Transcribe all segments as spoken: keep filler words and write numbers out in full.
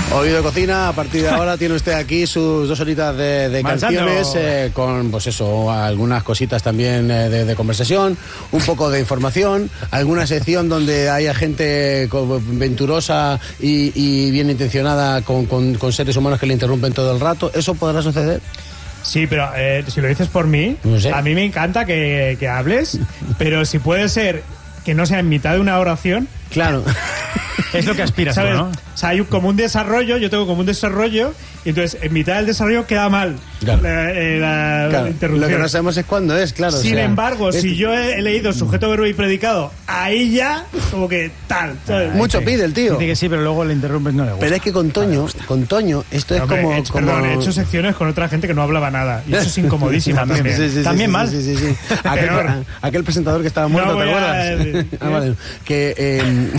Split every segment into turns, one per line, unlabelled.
Oído Cocina, a partir de ahora tiene usted aquí sus dos horitas de, de canciones, eh, con, pues eso, algunas cositas también eh, de, de conversación, un poco de información, alguna sección donde haya gente venturosa y, y bien intencionada con, con, con seres humanos que le interrumpen todo el rato. ¿Eso podrá suceder?
Sí, pero eh, si lo dices por mí, no sé. A mí me encanta que, que hables, pero si puede ser que no sea en mitad de una oración...
Claro.
Es lo que aspiras, ¿sabes? ¿No?
O sea, hay como un desarrollo, yo tengo como un desarrollo, y entonces en mitad del desarrollo queda mal
claro.
la, eh, la
claro.
interrupción.
Lo que no sabemos es cuándo es, claro.
Sin
o sea,
embargo,
es...
si yo he, he leído sujeto, verbo y predicado, ahí ya, como que tal. ¿sabes?
Mucho pide el tío.
Dice que sí, pero luego le interrumpes, no le gusta.
Pero es que con Toño, con Toño, esto es
Hombre,
como,
he,
como...
Perdón, he hecho secciones con otra gente que no hablaba nada. Y eso es incomodísimo también.
Sí, sí, sí,
también
sí,
mal.
Sí, sí, sí, sí. Aquel, aquel presentador que estaba muerto,
no
¿te acuerdas? A... ah, vale. Que... Eh...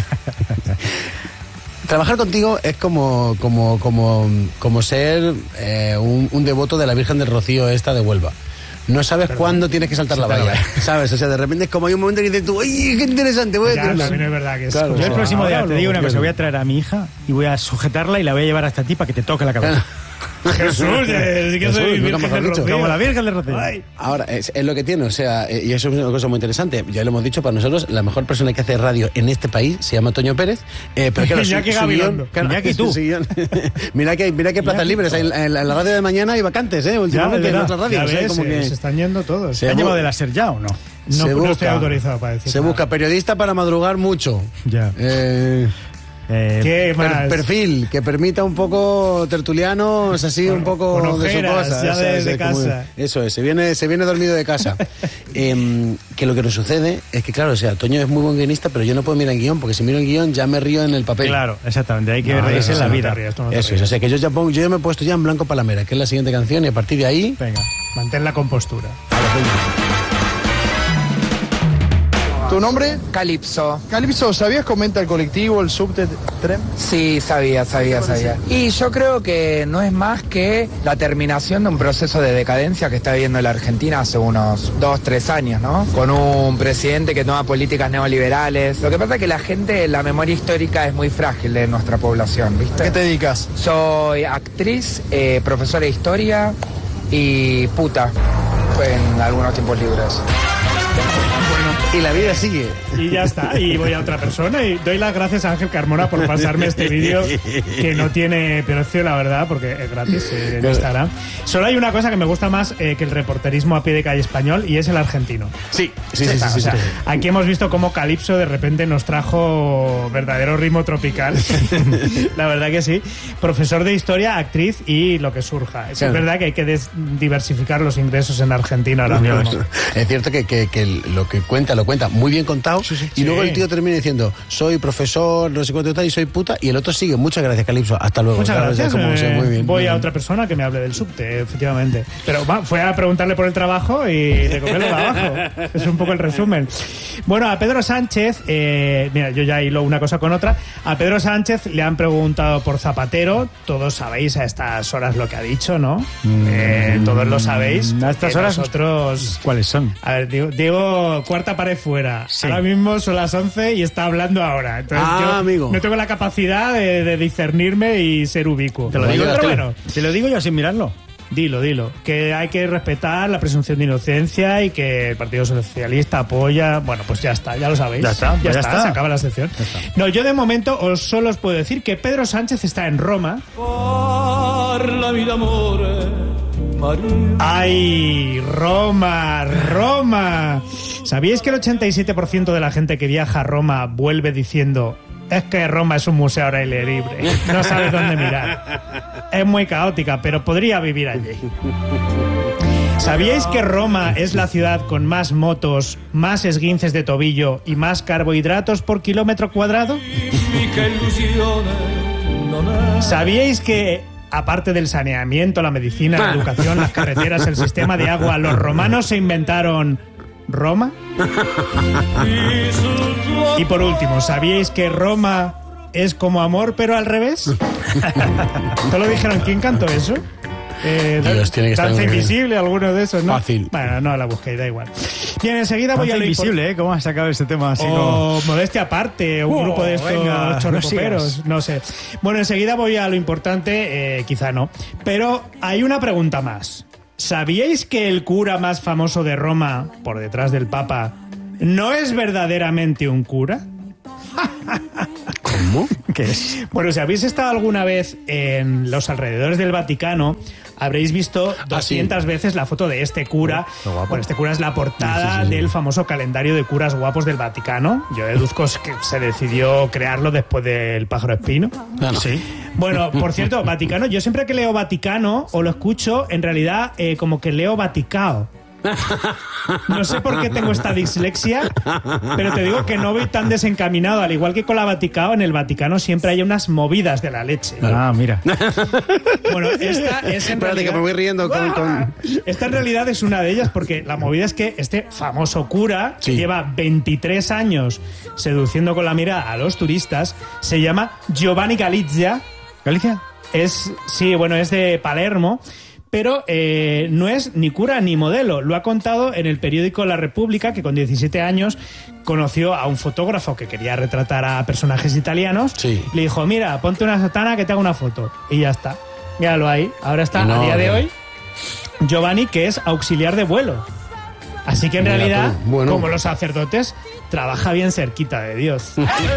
Trabajar contigo es como como como como ser eh, un, un devoto de la Virgen del Rocío esta de Huelva. No sabes Perdón. cuándo tienes que saltar la valla, ¿sabes? O sea, de repente es como hay un momento que dices tú, ¡ay, qué interesante! Voy a
ya, también es verdad que es
claro,
Yo el próximo día te digo una cosa,
claro.
voy a traer a mi hija y voy a sujetarla y la voy a llevar hasta ti para que te toque la cabeza.
Jesús, eh, que soy
Jesús,
Virgen del Rocío.
Como la Virgen del Rocío.
Ay.
Ahora, es, es lo que tiene, o sea, eh, y eso es una cosa muy interesante. Ya lo hemos dicho, para nosotros, la mejor persona que hace radio en este país se llama Toño Pérez. Eh, pero claro,
Iñaki Gabilondo.
Iñaki tú.
mira que mira que plazas libres hay en, en, la, en la radio de mañana hay vacantes, ¿eh? Últimamente en otras radios.
Ya ves,
¿eh? Como
se,
que...
se están yendo todos.
¿Se han llevado de la SER ya o no?
No,
se
no
busca,
estoy autorizado para decir
Se
nada.
busca periodista para madrugar mucho.
Ya.
Eh...
Eh,
¿Qué más?
Per, perfil que permita un poco tertulianos así
con,
un poco
con ojeras,
de su cosa
ya
o sea,
de, de
como,
casa
eso es, se viene se viene dormido de casa. eh, que lo que nos sucede es que claro, o sea, Toño es muy buen guionista, pero yo no puedo mirar el guión porque si miro el guión ya me río en el papel.
Claro, exactamente, hay que
no,
reírse en la
no
vida.
ríes, no
eso es, o sea que yo ya pongo, yo ya me he puesto ya en blanco palamera, que es la siguiente canción, y a partir de ahí
venga,
mantén la compostura.
¿Tu nombre?
Calipso.
Calipso, ¿sabías cómo entra el colectivo, el subte, tren?
Sí, sabía, sabía, sabía. Y yo creo que no es más que la terminación de un proceso de decadencia que está viviendo la Argentina hace unos dos, tres años, ¿no? Con un presidente que toma políticas neoliberales. Lo que pasa es que la gente, la memoria histórica es muy frágil de nuestra población, ¿viste?
¿A qué te dedicas?
Soy actriz, eh, profesora de historia y puta en algunos tiempos libres.
y la vida sigue.
Y ya está, y voy a otra persona y doy las gracias a Ángel Carmona por pasarme este vídeo que no tiene precio, la verdad, porque es gratis eh, en Instagram. Solo hay una cosa que me gusta más eh, que el reporterismo a pie de calle español y es el argentino.
Sí, sí, sí, sí,
o
sí,
sea,
sí.
Aquí hemos visto cómo Calipso de repente nos trajo verdadero ritmo tropical. La verdad que sí. Profesor de historia, actriz y lo que surja. Es
claro.
verdad que hay que des- diversificar los ingresos en Argentina ahora mismo.
Es cierto que, que, que lo que cuenta lo cuenta muy bien contado, sí, sí, y sí. Luego el tío termina diciendo soy profesor, no sé cuánto tal, y soy puta, y el otro sigue, muchas gracias Calipso, hasta luego.
Muchas
claro,
gracias,
como,
eh,
sí, muy bien,
voy
muy
a
bien.
otra persona que me hable del subte, efectivamente. Pero va, fue a preguntarle por el trabajo y le comió lo de abajo. Es un poco el resumen. Bueno, a Pedro Sánchez, eh, mira, yo ya hilo una cosa con otra, a Pedro Sánchez le han preguntado por Zapatero, todos sabéis a estas horas lo que ha dicho, ¿no? Mm, eh, todos lo sabéis.
A estas horas,
nosotros...
¿cuáles son?
A ver, digo, digo cuarta pared fuera.
Sí.
Ahora mismo son las once y está hablando ahora. Entonces
ah,
yo
amigo.
no tengo la capacidad de, de discernirme y ser ubicuo.
Te lo digo,
pero
te,
bueno,
te lo digo yo sin mirarlo.
Dilo, dilo. Que hay que respetar la presunción de inocencia y que el Partido Socialista apoya... Bueno, pues ya está, ya lo sabéis.
Ya está,
ya,
ya
está,
está.
se acaba la sección. No, yo de momento os solo os puedo decir que Pedro Sánchez está en Roma.
Por la vida amore, María.
¡Ay, Roma, Roma! ¿Sabíais que el ochenta y siete por ciento de la gente que viaja a Roma vuelve diciendo... Es que Roma es un museo al aire libre. No sabes dónde mirar. Es muy caótica, pero podría vivir allí. ¿Sabíais que Roma es la ciudad con más motos, más esguinces de tobillo y más carbohidratos por kilómetro cuadrado? ¿Sabíais que, aparte del saneamiento, la medicina, la educación, las carreteras, el sistema de agua, los romanos se inventaron... ¿Roma? Y por último, ¿sabíais que Roma es como amor pero al revés? ¿Te lo dijeron? ¿Quién cantó eso? Eh,
Dios, tiene que estar
Danza
muy bien.
Invisible, alguno de esos, ¿no?
Fácil.
Bueno, no la busquéis, da igual. Bien, enseguida voy
Danza
a lo
invisible,
impor-
¿eh? ¿Cómo has sacado este tema así como...?
O modestia aparte, un
Oh,
grupo de estos
venga,
chorrepoperos,
no
no sé. Bueno, enseguida voy a lo importante, eh, quizá no. Pero hay una pregunta más. ¿Sabíais que el cura más famoso de Roma, por detrás del Papa, no es verdaderamente un cura?
¿Cómo?
¿Qué es? Bueno, si habéis estado alguna vez en los alrededores del Vaticano, habréis visto doscientas veces la foto de este cura.
Qué guapo.
Bueno, este cura es la portada
Sí, sí, sí.
del famoso calendario de curas guapos del Vaticano. Yo deduzco que se decidió crearlo después del pájaro espino.
No, no.
Sí. Bueno, por cierto, Vaticano, yo siempre que leo Vaticano o lo escucho, en realidad eh, como que leo Vaticao. No sé por qué tengo esta dislexia, pero te digo que no voy tan desencaminado. Al igual que con la Vaticao, en el Vaticano siempre hay unas movidas de la leche.
Ah, mira.
Bueno, esta es en
Espérate,
realidad...
que me voy riendo con- con-
Esta en realidad es una de ellas, porque la movida es que este famoso cura, que
Sí.
lleva veintitrés años seduciendo con la mirada a los turistas, se llama Giovanni Galizia.
¿Galicia?
Es, sí, bueno, es de Palermo, pero eh, no es ni cura ni modelo. Lo ha contado en el periódico La República, que con diecisiete años conoció a un fotógrafo que quería retratar a personajes italianos.
Sí.
Le dijo, mira, ponte una sotana que te haga una foto. Y ya está. Míralo ahí. Ahora está,
No,
a día de
no.
hoy, Giovanni, que es auxiliar de vuelo. Así que en
Mira
realidad,
tú, bueno.
como los sacerdotes, trabaja bien cerquita de Dios.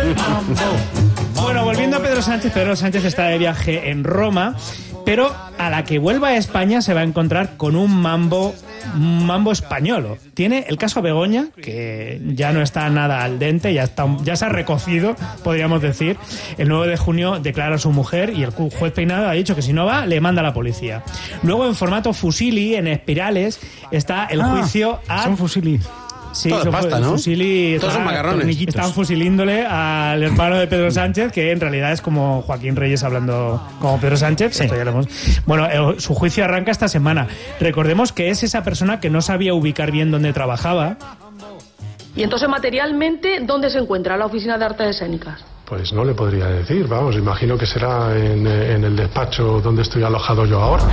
Bueno, volviendo a Pedro Sánchez, Pedro Sánchez está de viaje en Roma, pero a la que vuelva a España se va a encontrar con un mambo, un mambo españolo. Tiene el caso Begoña, que ya no está nada al dente, ya, está, ya se ha recocido, podríamos decir. El nueve de junio declara a su mujer y el juez Peinado ha dicho que si no va, le manda a la policía. Luego, en formato fusili, en espirales, está el
Ah,
juicio a...
Son fusili.
Sí,
Todo
son
pasta,
fu-
¿no?
Fusili,
Todos son
está-
macarrones.
torniquitos.
Están fusilíndole al hermano de Pedro Sánchez, que en realidad es como Joaquín Reyes hablando como Pedro Sánchez. Esto ya lo hemos- Bueno, eh, su juicio arranca esta semana. Recordemos que es esa persona que no sabía ubicar bien dónde trabajaba.
Y entonces, materialmente, ¿dónde se encuentra la Oficina de Artes Escénicas?
Pues no le podría decir, vamos, imagino que será en, eh, en el despacho donde estoy alojado yo ahora.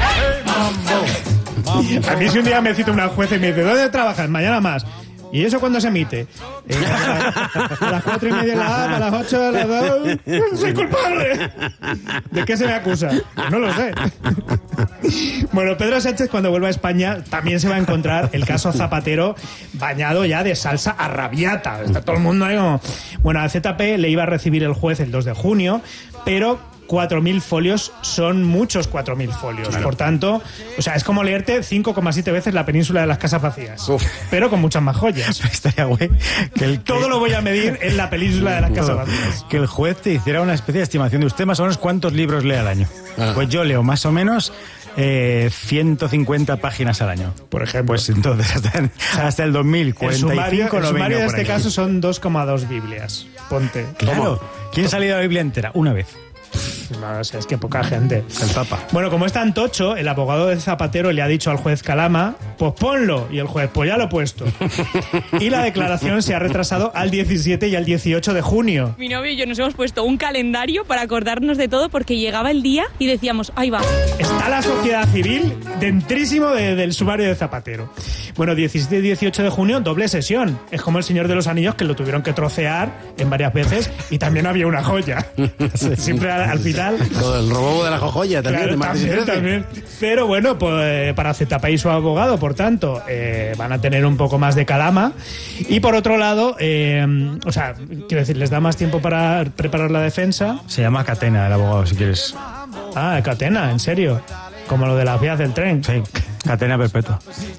A mí si un día me cita una jueza y me dice, ¿dónde trabajas? Mañana más. ¿Y eso cuándo se emite? Eh, a, a las cuatro y media de la A, a las ocho de la dos. ¡Soy culpable! ¿De qué se me acusa? Pues no lo sé. Bueno, Pedro Sánchez, cuando vuelva a España, también se va a encontrar el caso Zapatero bañado ya de salsa arrabiata. Está todo el mundo ahí como... Bueno, a Z P le iba a recibir el juez el dos de junio, pero cuatro mil folios son muchos cuatro mil folios. Por tanto, o sea, es como leerte cinco coma siete veces la península de las casas vacías.
Uf.
Pero con muchas más joyas.
Estaría güey que el,
Todo lo voy a medir en la península de las casas vacías.
que el juez te hiciera una especie de estimación de usted más o menos cuántos libros lee al año.
Ah.
Pues yo leo más o menos eh, ciento cincuenta páginas al año.
Por ejemplo.
Pues entonces hasta, hasta el dos mil
El
cuarenta y
sumario,
cinco
el
no
sumario
venga
de
por
este
aquí.
caso son dos coma dos Biblias. Ponte.
Claro. ¿Quién ha salido la Biblia entera? Una vez.
No, o sea, es que poca gente.
El Papa.
Bueno, como es tan tocho, el abogado de Zapatero le ha dicho al juez Calama, pues ponlo. Y el juez, pues ya lo he puesto. Y la declaración se ha retrasado al diecisiete y al dieciocho de junio.
Mi novio y yo nos hemos puesto un calendario para acordarnos de todo porque llegaba el día y decíamos, ahí va.
Está la sociedad civil dentrísimo de- del sumario de Zapatero. Bueno, diecisiete y dieciocho de junio, doble sesión. Es como el Señor de los Anillos, que lo tuvieron que trocear en varias veces y también había una joya. Siempre al, al final...
Todo el robo de la jojoya también,
Claro,
de martes y
también,
trece.
también. Pero bueno, pues para Z P y su abogado, por tanto, eh, van a tener un poco más de calama. Y por otro lado, eh, o sea, quiero decir, les da más tiempo para preparar la defensa.
Se llama Catena el abogado, si quieres.
Ah, catena, en serio. Como lo de las vías del tren.
Sí, Catena perpetua.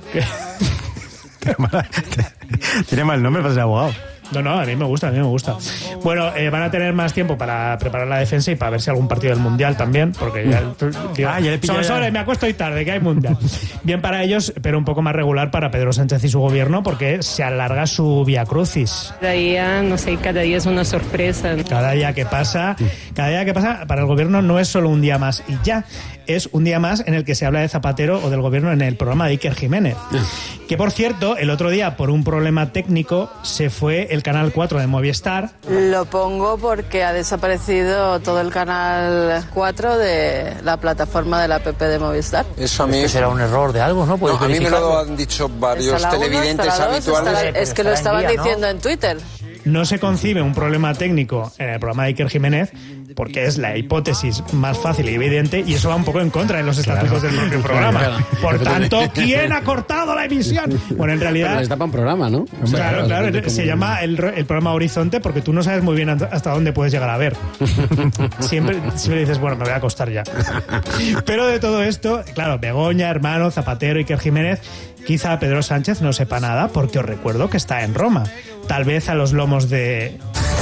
Tiene mal, tiene mal nombre para ser abogado.
No, no, a mí me gusta, a mí me gusta. Bueno, eh, van a tener más tiempo para preparar la defensa y para ver si algún partido del Mundial también, porque ya... Tío,
Ah, ya le pilla
sobre,
ya.
sobre, me acuesto hoy tarde, que hay Mundial. Bien para ellos, pero un poco más regular para Pedro Sánchez y su gobierno, porque se alarga su vía crucis.
Cada día, no sé, cada día es una sorpresa.
Cada día que pasa, cada día que pasa para el gobierno no es solo un día más y ya, es un día más en el que se habla de Zapatero o del gobierno en el programa de Iker Jiménez. Que por cierto, el otro día por un problema técnico se fue el el canal cuatro de Movistar.
Lo pongo porque ha desaparecido todo el canal cuatro de la plataforma de la app de Movistar.
Eso a mí
será un error de algo, ¿no?
No, a mí me lo han dicho varios televidentes uno, habituales.
La, es que lo estaban día, diciendo ¿no? en Twitter.
No se concibe un problema técnico en el programa de Iker Jiménez porque es la hipótesis más fácil y evidente y eso va un poco en contra de los estatutos claro. del propio programa. Claro. Por tanto, ¿quién ha cortado la emisión? Bueno, en realidad...
Pero les tapa un programa, ¿no?
Claro, claro. claro se como... llama el, el programa Horizonte porque tú no sabes muy bien hasta dónde puedes llegar a ver. Siempre, siempre dices, bueno, me voy a acostar ya. Pero de todo esto, claro, Begoña, Hermano, Zapatero, Iker Jiménez, quizá Pedro Sánchez no sepa nada porque os recuerdo que está en Roma. Tal vez a los lomos de...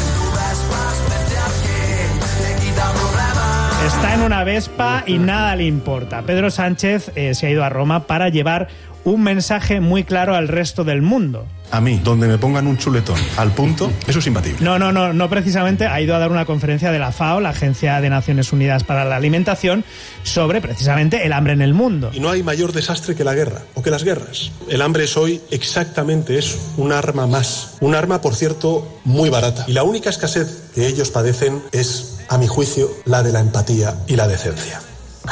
Está en una Vespa y nada le importa. Pedro Sánchez eh, se ha ido a Roma para llevar un mensaje muy claro al resto del mundo.
A mí, donde me pongan un chuletón al punto, eso es imbatible.
No, no, no, no precisamente. Ha ido a dar una conferencia de la FAO, la Agencia de Naciones Unidas para la Alimentación, sobre precisamente el hambre en el mundo.
Y no hay mayor desastre que la guerra, o que las guerras. El hambre es hoy exactamente eso, un arma más. Un arma, por cierto, muy barata. Y la única escasez que ellos padecen es, a mi juicio, la de la empatía y la decencia.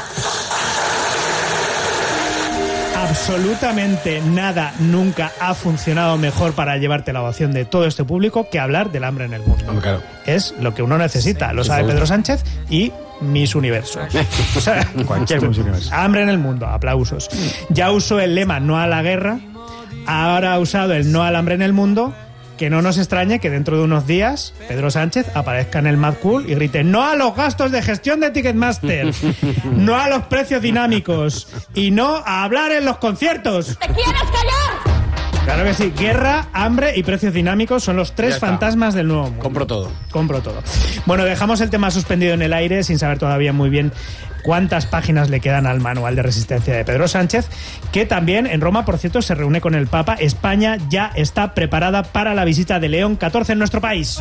Absolutamente nada nunca ha funcionado mejor para llevarte la ovación de todo este público que hablar del hambre en el mundo.
Oh, claro.
Es lo que uno necesita, lo sabe Pedro Sánchez y Miss Universo. O sea,
cualquier Miss Universo.
Hambre en el mundo, aplausos. Ya usó el lema no a la guerra, ahora ha usado el no al hambre en el mundo. Que no nos extrañe que dentro de unos días Pedro Sánchez aparezca en el Mad Cool y grite no a los gastos de gestión de Ticketmaster, no a los precios dinámicos y no a hablar en los conciertos.
¿Te quieres callar?
Claro que sí, guerra, hambre y precios dinámicos son los tres fantasmas del nuevo mundo.
Compro todo.
Compro todo. Bueno, dejamos el tema suspendido en el aire sin saber todavía muy bien cuántas páginas le quedan al manual de resistencia de Pedro Sánchez, que también en Roma, por cierto, se reúne con el Papa. España ya está preparada para la visita de León catorce en nuestro país.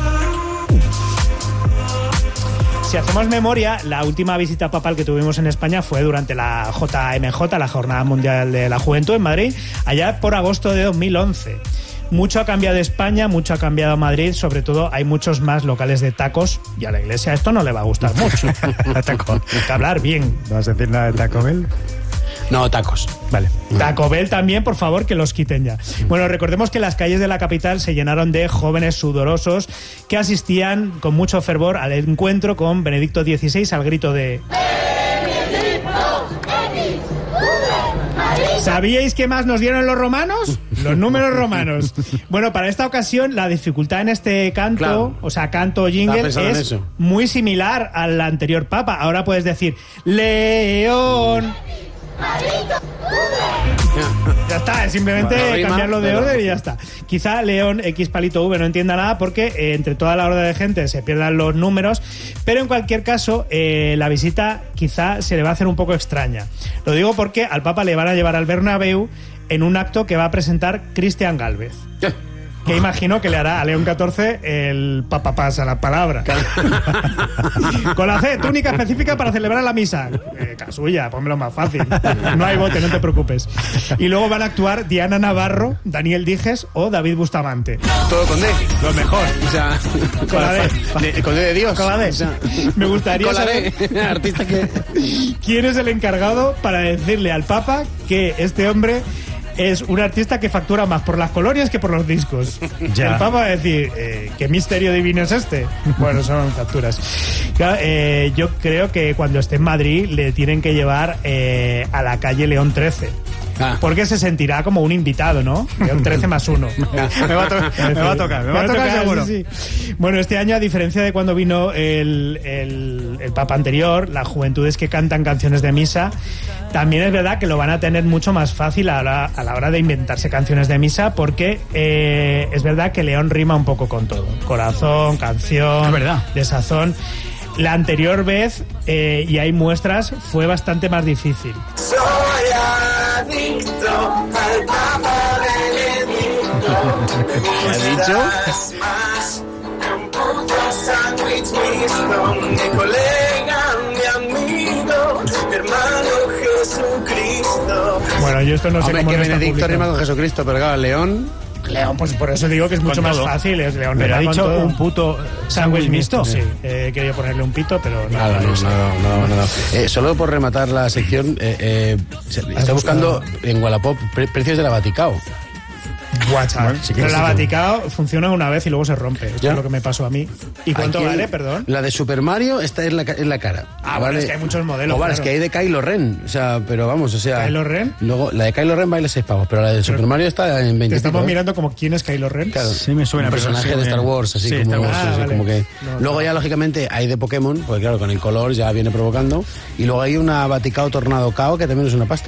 Si hacemos memoria, la última visita papal que tuvimos en España fue durante la J M J, la Jornada Mundial de la Juventud en Madrid, allá por agosto de dos mil once. Mucho ha cambiado España, mucho ha cambiado Madrid, sobre todo hay muchos más locales de tacos y a la Iglesia esto no le va a gustar mucho. Taco. Hay que hablar bien.
¿No vas a decir nada de Taco Bell?
No, tacos.
Vale. Taco Bell también, por favor, que los quiten ya. Bueno, recordemos que las calles de la capital se llenaron de jóvenes sudorosos que asistían con mucho fervor al encuentro con Benedicto dieciséis al grito de... ¿Sabíais qué más nos dieron los romanos? Los números romanos. Bueno, para esta ocasión la dificultad en este canto, claro. o sea, canto o jingle, es muy similar al anterior papa. Ahora puedes decir, León... Ya está, es simplemente bueno, rima, cambiarlo de pero... orden y ya está. Quizá León X palito V no entienda nada porque eh, entre toda la horda de gente se pierdan los números, pero en cualquier caso eh, la visita quizá se le va a hacer un poco extraña. Lo digo porque al Papa le van a llevar al Bernabéu en un acto que va a presentar Cristian Gálvez. Que imagino que le hará a León catorce el Papa pasa la palabra. Con la C, túnica específica para celebrar la misa. Eh, casulla, pónmelo más fácil. No hay bote, no te preocupes. Y luego van a actuar Diana Navarro, Daniel Dijes o David Bustamante.
Todo con D.
Lo mejor.
O sea,
con la D.
De, con D de Dios.
Con la D. O sea, me gustaría
con la
saber
D. Artista que...
quién es el encargado para decirle al Papa que este hombre... es un artista que factura más por las colonias que por los discos. Ya. El Papa va a decir, eh, ¿qué misterio divino es este? Bueno, son facturas. Claro, eh, yo creo que cuando esté en Madrid le tienen que llevar eh, a la calle León trece. Ah. Porque se sentirá como un invitado, ¿no? León trece más uno.
me, va a to- me va a tocar, me va a tocar seguro.
Sí, sí. Bueno, este año, a diferencia de cuando vino el, el, el Papa anterior, las juventudes que cantan canciones de misa, también es verdad que lo van a tener mucho más fácil a la, a la hora de inventarse canciones de misa, porque eh, es verdad que León rima un poco con todo. Corazón, canción,
es verdad.
desazón. La anterior vez, eh, y hay muestras, fue bastante más difícil.
Soy adicto al Papa Benedicto.
¿Qué ha dicho?
Más que un puto sándwich mixto. Mi colega, mi amigo, mi hermano Jesucristo.
Bueno, yo esto no sé
Hombre,
cómo
que
no está
Benedicto
publicado.
rima con Jesucristo, pero claro, León...
León, pues por eso digo que es mucho
Con
más
todo.
fácil. Es León
Pero ha
Reba con
dicho
todo.
un puto
sándwich mixto.
Sí.
Sí, eh, quería ponerle un pito, pero no.
Nada, no,
no sé.
no, no, no, no. Eh, solo por rematar la sección, eh, eh, se- está buscando en Wallapop pre- precios de la Vaticao.
Guacha.
Bueno, si
Pero
quieres,
la
sí,
Vaticao funciona una vez y luego se rompe. Esto
¿Ya?
es lo que me pasó a mí. ¿Y cuánto
Aquí,
vale, perdón?
La de Super Mario está en la, ca- en la cara.
Ah, bueno, es que hay muchos modelos,
O vale,
claro.
es que hay de Kylo Ren. O sea, pero vamos, o sea.
¿Kylo Ren?
Luego, la de Kylo Ren vale seis pavos, pero la de Super Mario está en veinte.
Te estamos
pavos.
mirando como quién es Kylo Ren.
Claro,
Sí, me suena,
un
pero
personaje
sí,
de Star
bien.
Wars, así
Sí,
como,
Star Wars.
sí,
Ah,
sí,
vale.
como que.
No,
luego
no.
ya, lógicamente, hay de Pokémon, porque claro, con el color ya viene provocando. Y luego hay una Vaticao Tornado Cao que también es una pasta.